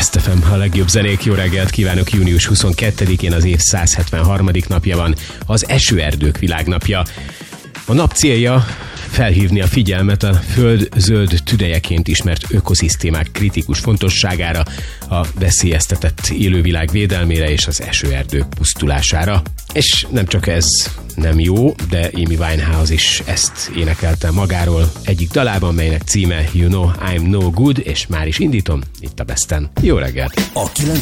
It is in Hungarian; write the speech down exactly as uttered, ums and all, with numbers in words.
Best ef em, a legjobb zenék. Jó reggelt kívánok, június huszonkettedikén, az év száz hetvenharmadik napja van, az esőerdők világnapja. A nap célja felhívni a figyelmet a föld zöld tüdejeként ismert ökoszisztémák kritikus fontosságára, a veszélyeztetett élővilág védelmére és az esőerdők pusztulására. És nem csak ez nem jó, de Amy Winehouse is ezt énekelte magáról egyik dalában, melynek címe You Know I'm No Good, és már is indítom itt a Besten. Jó reggelt! A kilencven